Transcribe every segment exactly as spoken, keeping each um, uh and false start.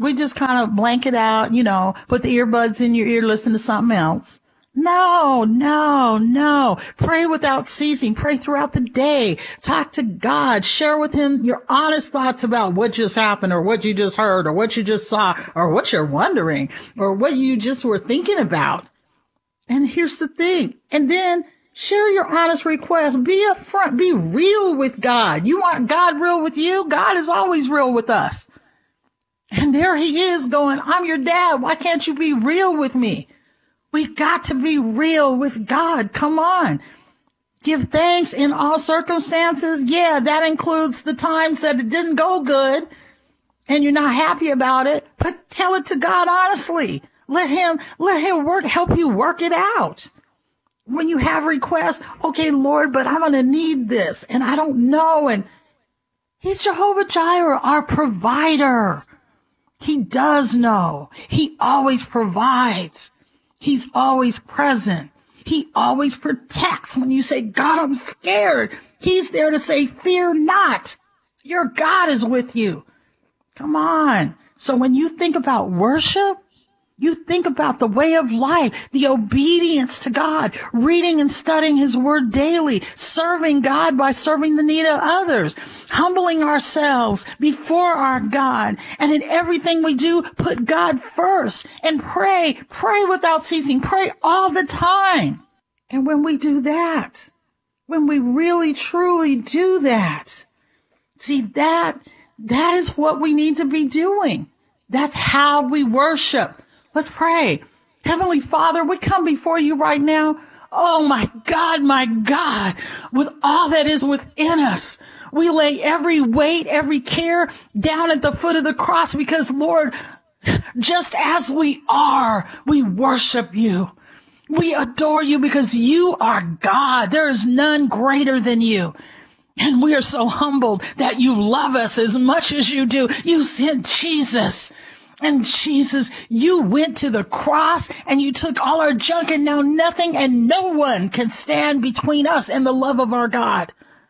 we just kind of blank it out, you know, put the earbuds in your ear, listen to something else. No, no, no. Pray without ceasing. Pray throughout the day. Talk to God. Share with him your honest thoughts about what just happened or what you just heard or what you just saw or what you're wondering or what you just were thinking about. And here's the thing. And then share your honest requests. Be upfront. Be real with God. You want God real with you? God is always real with us. And there he is going, I'm your dad. Why can't you be real with me? We've got to be real with God. Come on. Give thanks in all circumstances. Yeah, that includes the times that it didn't go good and you're not happy about it, but tell it to God honestly. Let him, let him work, help you work it out. When you have requests, okay, Lord, but I'm going to need this and I don't know. And he's Jehovah Jireh, our provider. He does know. He always provides. He's always present. He always protects. When you say, God, I'm scared, he's there to say, fear not. Your God is with you. Come on. So when you think about worship, you think about the way of life, the obedience to God, reading and studying his word daily, serving God by serving the need of others, humbling ourselves before our God. And in everything we do, put God first and pray, pray without ceasing, pray all the time. And when we do that, when we really, truly do that, see that, that is what we need to be doing. That's how we worship. Let's pray. Heavenly Father, we come before you right now. Oh my God, my God, with all that is within us, we lay every weight, every care down at the foot of the cross because, Lord, just as we are, we worship you. We adore you because you are God. There is none greater than you. And we are so humbled that you love us as much as you do. You sent Jesus. And Jesus, you went to the cross and you took all our junk and now nothing and no one can stand between us and the love of our God.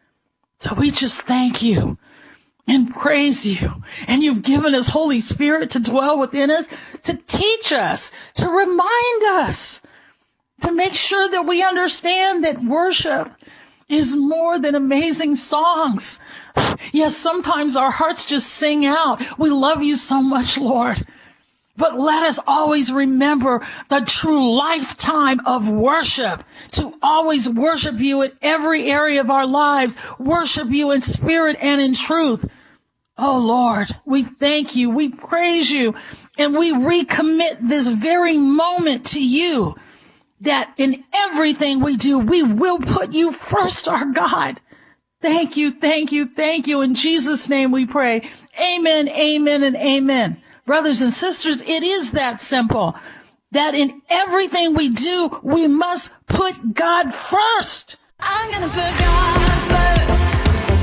So we just thank you and praise you. And you've given us Holy Spirit to dwell within us, to teach us, to remind us, to make sure that we understand that worship is more than amazing songs. Yes, sometimes our hearts just sing out, we love you so much, Lord. But let us always remember the true lifetime of worship, to always worship you in every area of our lives, worship you in spirit and in truth. Oh, Lord, we thank you, we praise you, and we recommit this very moment to you, that in everything we do, we will put you first, our God. Thank you, thank you, thank you. In Jesus' name we pray. Amen, amen, and amen. Brothers and sisters, it is that simple, that in everything we do, we must put God first. I'm going to put God first.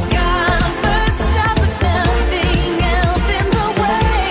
God first. I put nothing else in the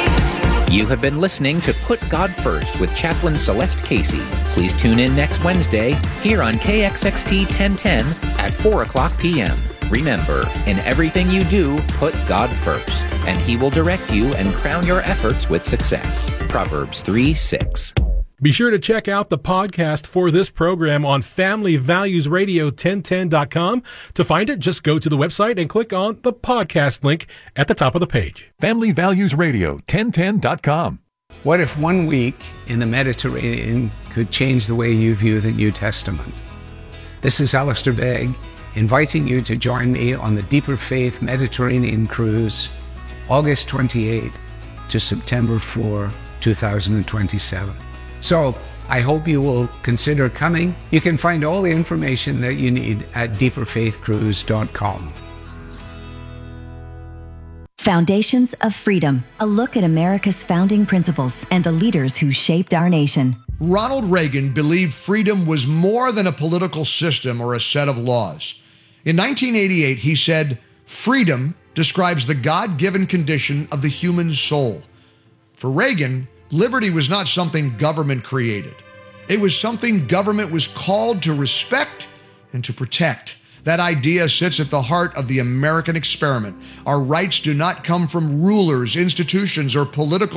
way. You have been listening to Put God First with Chaplain Celeste Casey. Please tune in next Wednesday here on K X X T ten ten at four o'clock p.m. Remember, in everything you do, put God first, and he will direct you and crown your efforts with success. Proverbs three six. Be sure to check out the podcast for this program on family values radio ten ten dot com. To find it, just go to the website and click on the podcast link at the top of the page. family values radio ten ten dot com. What if one week in the Mediterranean could change the way you view the New Testament? This is Alistair Begg, inviting you to join me on the Deeper Faith Mediterranean Cruise, August twenty-eighth to September fourth, two thousand twenty-seven. So, I hope you will consider coming. You can find all the information that you need at deeper faith cruise dot com. Foundations of Freedom, a look at America's founding principles and the leaders who shaped our nation. Ronald Reagan believed freedom was more than a political system or a set of laws. In nineteen eighty-eight, he said, "Freedom describes the God-given condition of the human soul." For Reagan, liberty was not something government created. It was something government was called to respect and to protect. That idea sits at the heart of the American experiment. Our rights do not come from rulers, institutions, or political